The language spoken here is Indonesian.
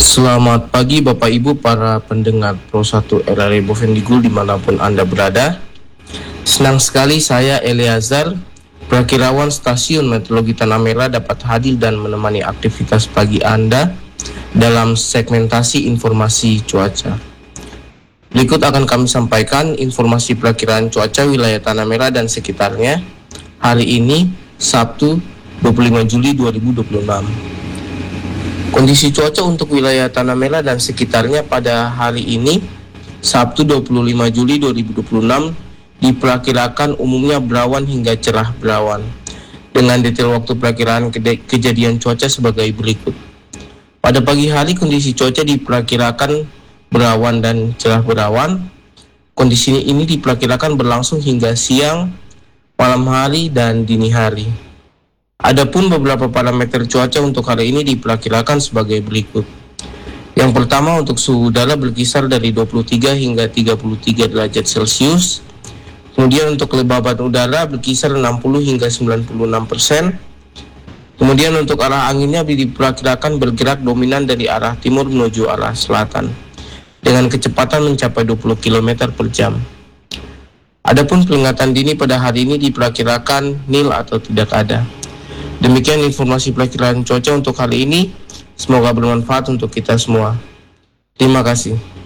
Selamat pagi Bapak Ibu para pendengar Pro 1 RRI Bovendigul dimanapun Anda berada. Senang sekali saya Eleazar, Prakirawan Stasiun Meteorologi Tanah Merah dapat hadir dan menemani aktivitas pagi Anda dalam segmentasi informasi cuaca. Berikut akan kami sampaikan informasi perakiraan cuaca wilayah Tanah Merah dan sekitarnya hari ini Sabtu 25 Juli 2026. Kondisi cuaca untuk wilayah Tanah Merah dan sekitarnya pada hari ini, Sabtu 25 Juli 2026, diperkirakan umumnya berawan hingga cerah berawan. Dengan detail waktu perakiraan kejadian cuaca sebagai berikut. Pada pagi hari, kondisi cuaca diperkirakan berawan dan cerah berawan. Kondisi ini diperkirakan berlangsung hingga siang, malam hari, dan dini hari. Adapun beberapa parameter cuaca untuk hari ini diperkirakan sebagai berikut. Yang pertama, untuk suhu udara berkisar dari 23 hingga 33 derajat Celcius. Kemudian untuk kelembaban udara berkisar 60 hingga 96%. Kemudian untuk arah anginnya diperkirakan bergerak dominan dari arah timur menuju arah selatan dengan kecepatan mencapai 20 km per jam. Adapun peringatan dini pada hari ini diperkirakan nil atau tidak ada. Demikian informasi perakiraan cuaca untuk hari ini. Semoga bermanfaat untuk kita semua. Terima kasih.